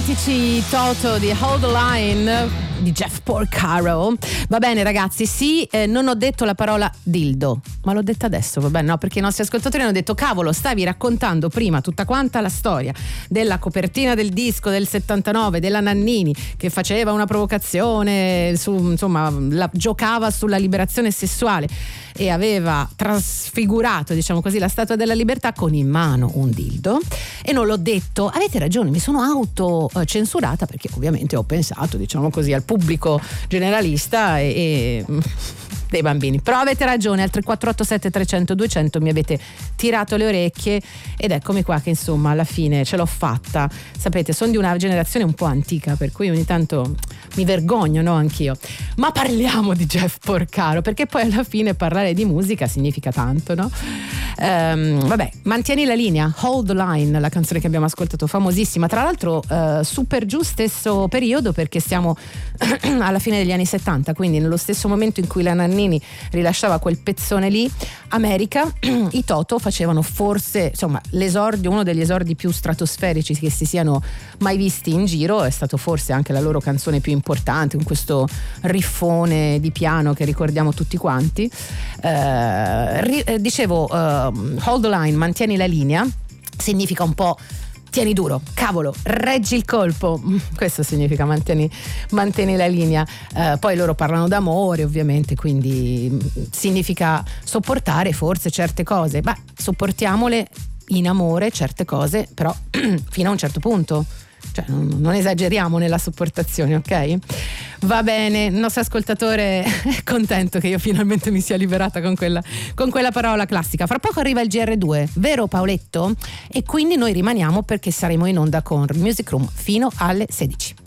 mitici Toto di Hold the Line di Jeff Porcaro. Va bene ragazzi, sì, non ho detto la parola dildo, ma l'ho detta adesso, va bene? No, perché i nostri ascoltatori hanno detto cavolo, stavi raccontando prima tutta quanta la storia della copertina del disco del 79 della Nannini che faceva una provocazione su, insomma, giocava sulla liberazione sessuale e aveva trasfigurato, diciamo così, la Statua della Libertà con in mano un dildo, e non l'ho detto. Avete ragione, mi sono autocensurata perché ovviamente ho pensato, diciamo così, al pubblico generalista e dei bambini. Però avete ragione, al 3487 300 200 mi avete tirato le orecchie ed eccomi qua che insomma alla fine ce l'ho fatta. Sapete, sono di una generazione un po' antica, per cui ogni tanto mi vergogno, no, anch'io. Ma parliamo di Jeff Porcaro, perché poi alla fine parlare di musica significa tanto, no? Vabbè, mantieni la linea, Hold the Line, la canzone che abbiamo ascoltato, famosissima, tra l'altro super giù stesso periodo, perché siamo alla fine degli anni 70, quindi nello stesso momento in cui la Nannini rilasciava quel pezzone lì, America, i Toto facevano forse, insomma, l'esordio, uno degli esordi più stratosferici che si siano mai visti in giro, è stato forse anche la loro canzone più importante, con questo riffone di piano che ricordiamo tutti quanti. Dicevo, Hold the Line, mantieni la linea, significa un po' tieni duro, cavolo, reggi il colpo, questo significa mantieni la linea. Poi loro parlano d'amore ovviamente, quindi significa sopportare forse certe cose, ma sopportiamole in amore certe cose, però fino a un certo punto, cioè non esageriamo nella sopportazione, ok? Va bene, il nostro ascoltatore è contento che io finalmente mi sia liberata con quella parola classica. Fra poco arriva il GR2, vero Paoletto? E quindi noi rimaniamo perché saremo in onda con Music Room fino alle 16.